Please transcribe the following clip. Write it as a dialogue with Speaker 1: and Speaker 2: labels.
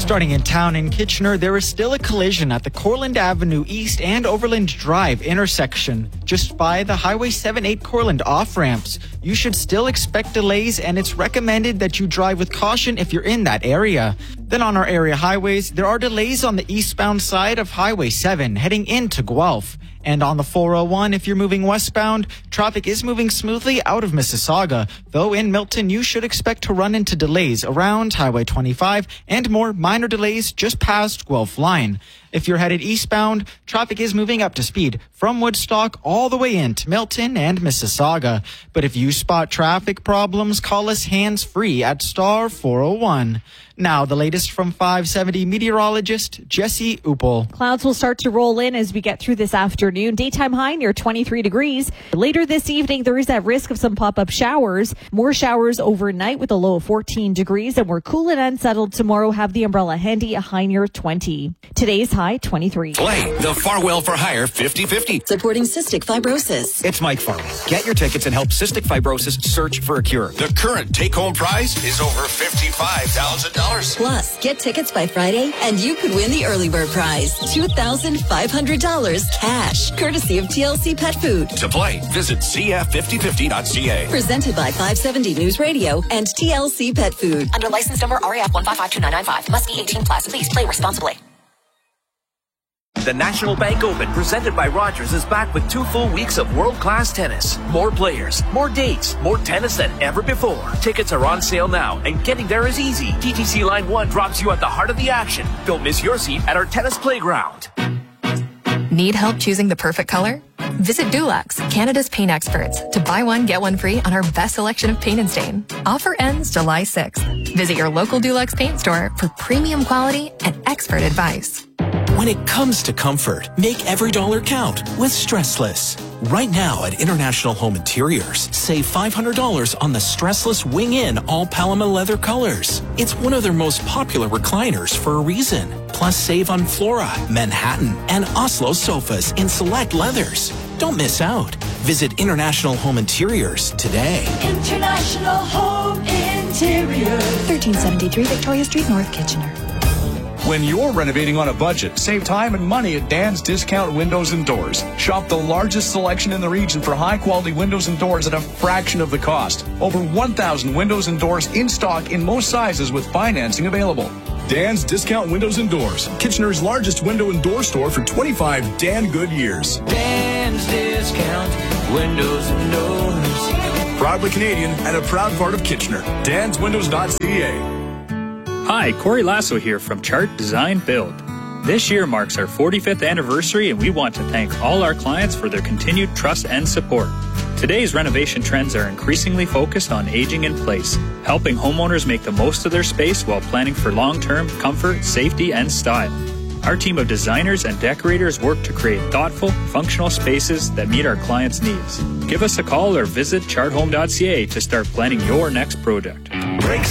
Speaker 1: Starting in town in Kitchener, there is still a collision at the Courland Avenue East and Overland Drive intersection, just by the Highway 78 Courland off-ramps. You should still expect delays, and it's recommended that you drive with caution if you're in that area. Then on our area highways, there are delays on the eastbound side of Highway 7 heading into Guelph. And on the 401, if you're moving westbound, traffic is moving smoothly out of Mississauga, though in Milton you should expect to run into delays around Highway 25 and more minor delays just past Guelph Line. If you're headed eastbound, traffic is moving up to speed from Woodstock all the way into Milton and Mississauga. But if you spot traffic problems, call us hands-free at star 401. Now, the latest from 570 meteorologist Jesse Uppel.
Speaker 2: Clouds will start to roll in as we get through this afternoon. Daytime high near 23 degrees. Later this evening, there is that risk of some pop-up showers. More showers overnight with a low of 14 degrees. And we're cool and unsettled tomorrow. Have the umbrella handy, a high near 20. Today's high, 23.
Speaker 3: Play the Farwell for Hire 50-50.
Speaker 4: Supporting cystic fibrosis.
Speaker 5: It's Mike Farwell. Get your tickets and help cystic fibrosis search for a cure.
Speaker 3: The current take-home prize is over $55,000.
Speaker 4: Plus, get tickets by Friday and you could win the early bird prize, $2,500 cash, courtesy of TLC Pet Food.
Speaker 3: To play, visit cf5050.ca.
Speaker 4: Presented by 570 News Radio and TLC Pet Food.
Speaker 6: Under license number RAF 1552995. Must be 18 plus. Please play responsibly.
Speaker 7: The National Bank Open, presented by Rogers, is back with 2 full weeks of world-class tennis. More players, more dates, more tennis than ever before. Tickets are on sale now, and getting there is easy. TTC Line 1 drops you at the heart of the action. Don't miss your seat at our tennis playground.
Speaker 8: Need help choosing the perfect color? Visit Dulux, Canada's paint experts, to buy one, get one free on our best selection of paint and stain. Offer ends July 6th. Visit your local Dulux paint store for premium quality and expert advice.
Speaker 9: When it comes to comfort, make every dollar count with Stressless. Right now at International Home Interiors, save $500 on the Stressless Wing-In all Paloma leather colors. It's one of their most popular recliners for a reason. Plus save on Flora, Manhattan, and Oslo sofas in select leathers. Don't miss out. Visit International Home Interiors today.
Speaker 10: International Home Interiors.
Speaker 2: 1373 Victoria Street, North Kitchener.
Speaker 11: When you're renovating on a budget, save time and money at Dan's Discount Windows and Doors. Shop the largest selection in the region for high-quality windows and doors at a fraction of the cost. Over 1,000 windows and doors in stock in most sizes with financing available.
Speaker 12: Dan's Discount Windows and Doors, Kitchener's largest window and door store for 25 Dan good years.
Speaker 13: Dan's Discount Windows and Doors.
Speaker 12: Proudly Canadian and a proud part of Kitchener. DansWindows.ca.
Speaker 14: Hi, Corey Lasso here from Chart Design Build. This year marks our 45th anniversary, and we want to thank all our clients for their continued trust and support. Today's renovation trends are increasingly focused on aging in place, helping homeowners make the most of their space while planning for long-term comfort, safety, and style. Our team of designers and decorators work to create thoughtful, functional spaces that meet our clients' needs. Give us a call or visit charthome.ca to start planning your next project.